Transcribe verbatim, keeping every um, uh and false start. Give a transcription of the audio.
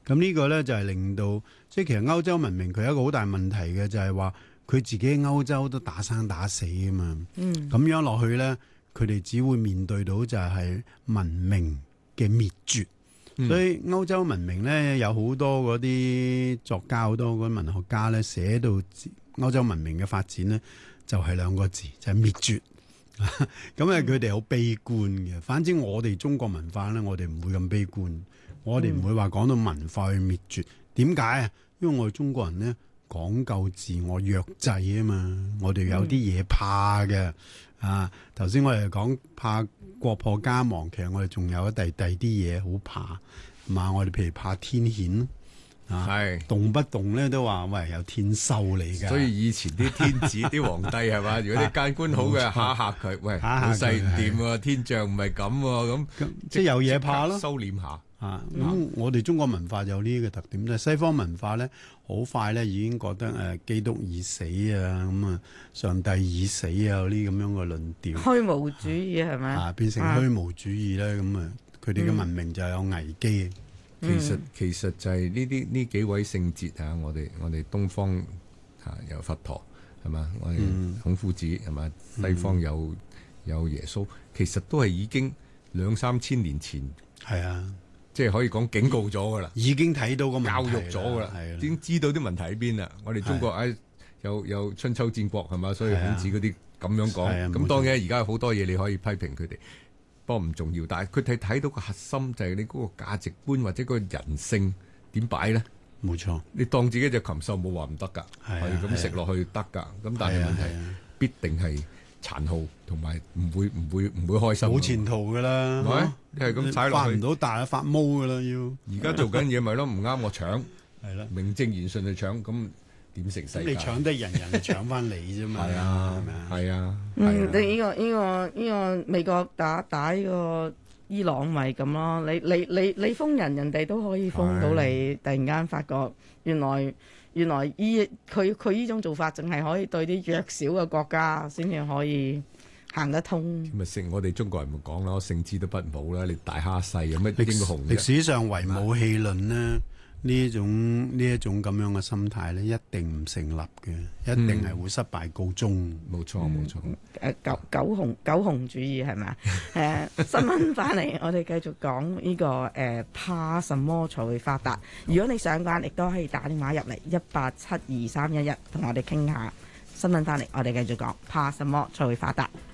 咁呢個咧就係令到，即係其實歐洲文明佢有一個好大問題嘅，就係話佢自己喺歐洲都打生打死啊嘛。嗯，咁樣落去咧，佢哋只會面對到就係文明嘅滅絕。嗯、所以歐洲文明咧有好多嗰啲作家、好多嗰啲文學家咧寫到歐洲文明嘅發展咧，就係、是、兩個字，就係、是、滅絕。咁啊，佢哋好悲觀嘅。反正我哋中國文化咧，我哋唔會咁悲觀。我哋唔會話講到文化去滅絕，點解啊？因為我哋中國人咧講究自我約制啊嘛，我哋有啲嘢怕嘅、嗯、啊。頭先我哋講怕國破家亡，其實我哋仲有一第第啲嘢好怕，嘛我哋譬如怕天譴啊，係動不動咧都話喂有天收嚟㗎。所以以前啲天子啲皇帝係嘛，如果啲諫官好嘅嚇嚇佢，喂老細唔掂喎，天象唔係咁喎，咁即係有嘢怕咯，收斂下。啊，咁、嗯、我哋中國文化有呢個特點，西方文化咧好快咧已經覺得誒、呃、基督已死啊，咁啊上帝已死啊，呢啲咁樣嘅論調，虛無主義係咪啊？變成虛無主義咧，咁啊佢哋嘅文明就有危機。 嗯、其實其實就係呢啲呢幾位聖哲啊，我哋我哋東方嚇、啊、有佛陀係嘛，我哋孔夫子係嘛，西方有有耶穌，其實都係已經兩三千年前係啊。 即係可以講警告咗噶啦，已經睇到個問題，教育咗噶啦，已經知道啲問題喺邊啦。我哋中國誒有有春秋戰國係嘛，所以孔子嗰啲咁樣講。咁當然而家有好多嘢你可以批評佢哋，不過唔重要。但係佢哋睇到個核心就係你嗰個價值觀或者個人性點擺咧。冇錯，你當自己隻禽獸冇話唔得㗎，係咁食落去得㗎。咁但係問題必定係殘酷同埋唔會唔會唔會開心，冇前途噶啦，係咪？你係咁踩落去，發唔到大啊，發毛噶啦要。而家做緊嘢咪咯，唔啱我搶，係啦，名正言順去搶，咁點成世界？你搶得人人搶翻你啫嘛？係啊，係啊， 嗯，你呢個呢個呢個美國打打呢個伊朗咪咁咯？你你你你封人，人哋都可以封到你，突然間發覺原來。原來依佢佢依種做法，淨係可以對啲弱小嘅國家先至可以行得通。 咪聖我哋中國人咪講啦，聖之都不武啦，你大蝦細有乜英雄？ 歷史上唯武棄論呢，呢一種呢一種咁樣嘅心態咧，一定唔成立嘅，一定係會失敗告終。 冇錯冇錯。 誒九九雄九雄主義係咪啊？誒新聞翻嚟，我哋繼續講呢個誒怕什麼才會發達。如果你想講，亦都可以打電話入嚟一八七二三一一，同我哋傾下。新聞翻嚟，我哋繼續講怕什麼才會發達。